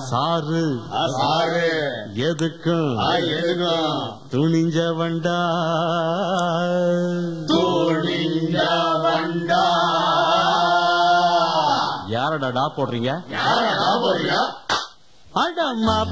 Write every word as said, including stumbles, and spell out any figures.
Sir sir எதுக்கும் எதுக்கும் துணிஞ்ச வண்டா துணிஞ்ச வண்டா. யாரடா டா போடுறீங்க? யாரடா போடுறீங்க? அடம்மா